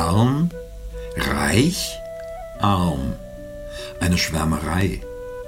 Arm, reich, arm. Eine Schwärmerei.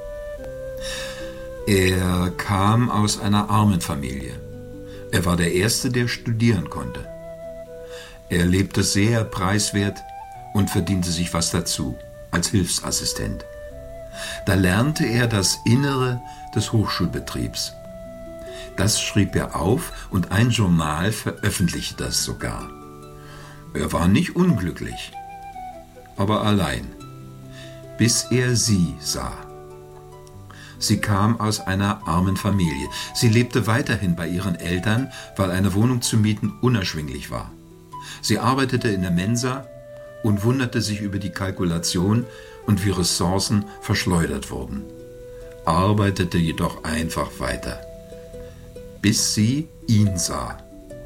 Er kam aus einer armen Familie. Er war der Erste, der studieren konnte. Er lebte sehr preiswert und verdiente sich was dazu, als Hilfsassistent. Da lernte er das Innere des Hochschulbetriebs. Das schrieb er auf und ein Journal veröffentlichte das sogar. Er war nicht unglücklich, aber allein, bis er sie sah. Sie kam aus einer armen Familie. Sie lebte weiterhin bei ihren Eltern, weil eine Wohnung zu mieten unerschwinglich war. Sie arbeitete in der Mensa und wunderte sich über die Kalkulation und wie Ressourcen verschleudert wurden. Arbeitete jedoch einfach weiter, bis sie ihn sah.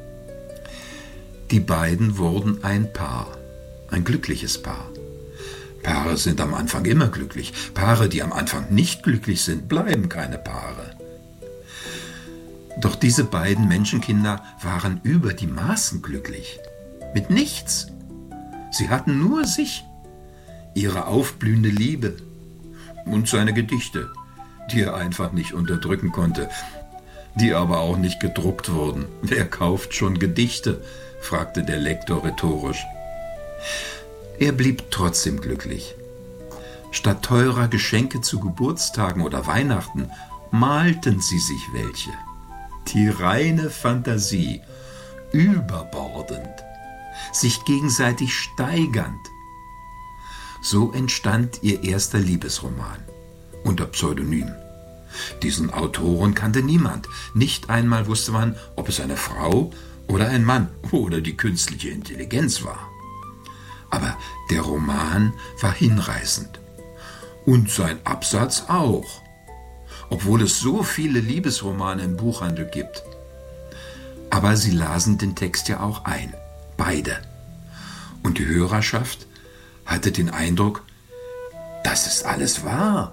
Die beiden wurden ein Paar, ein glückliches Paar. Paare sind am Anfang immer glücklich. Paare, die am Anfang nicht glücklich sind, bleiben keine Paare. Doch diese beiden Menschenkinder waren über die Maßen glücklich. Mit nichts. Sie hatten nur sich, ihre aufblühende Liebe und seine Gedichte, die er einfach nicht unterdrücken konnte, die aber auch nicht gedruckt wurden. Wer kauft schon Gedichte? Fragte der Lektor rhetorisch. Er blieb trotzdem glücklich. Statt teurer Geschenke zu Geburtstagen oder Weihnachten malten sie sich welche. Die reine Fantasie, überbordend, sich gegenseitig steigernd. So entstand ihr erster Liebesroman unter Pseudonym. Diesen Autoren kannte niemand. Nicht einmal wusste man, ob es eine Frau oder ein Mann oder die künstliche Intelligenz war. Aber der Roman war hinreißend. Und sein Absatz auch. Obwohl es so viele Liebesromane im Buchhandel gibt. Aber sie lasen den Text ja auch ein. Beide. Und die Hörerschaft hatte den Eindruck, das ist alles wahr.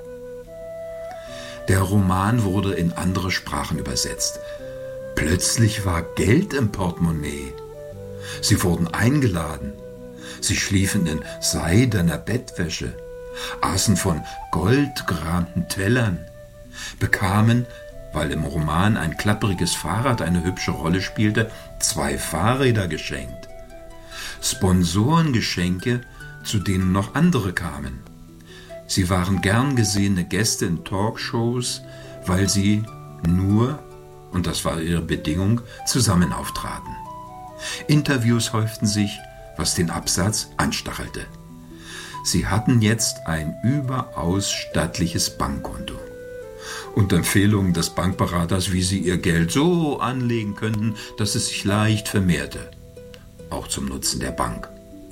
Der Roman wurde in andere Sprachen übersetzt. Plötzlich war Geld im Portemonnaie. Sie wurden eingeladen. Sie schliefen in seidener Bettwäsche, aßen von goldgerahmten Tellern, bekamen, weil im Roman ein klappriges Fahrrad eine hübsche Rolle spielte, 2 Fahrräder geschenkt. Sponsorengeschenke, zu denen noch andere kamen. Sie waren gern gesehene Gäste in Talkshows, weil sie nur, und das war ihre Bedingung, zusammen auftraten. Interviews häuften sich, was den Absatz anstachelte. Sie hatten jetzt ein überaus stattliches Bankkonto und Empfehlungen des Bankberaters, wie sie ihr Geld so anlegen könnten, dass es sich leicht vermehrte, auch zum Nutzen der Bank.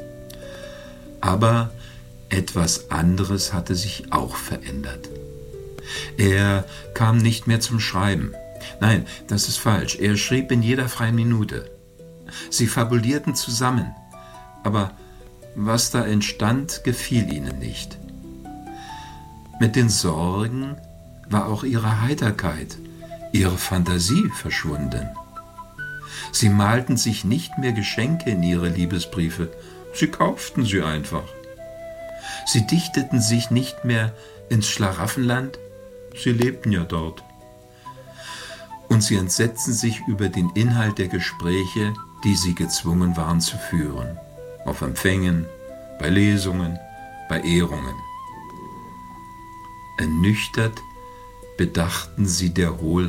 Aber etwas anderes hatte sich auch verändert. Er kam nicht mehr zum Schreiben. Nein, das ist falsch. Er schrieb in jeder freien Minute. Sie fabulierten zusammen. Aber was da entstand, gefiel ihnen nicht. Mit den Sorgen war auch ihre Heiterkeit, ihre Fantasie verschwunden. Sie malten sich nicht mehr Geschenke in ihre Liebesbriefe, sie kauften sie einfach. Sie dichteten sich nicht mehr ins Schlaraffenland, sie lebten ja dort. Und sie entsetzten sich über den Inhalt der Gespräche, die sie gezwungen waren zu führen. Auf Empfängen, bei Lesungen, bei Ehrungen. Ernüchtert bedachten sie der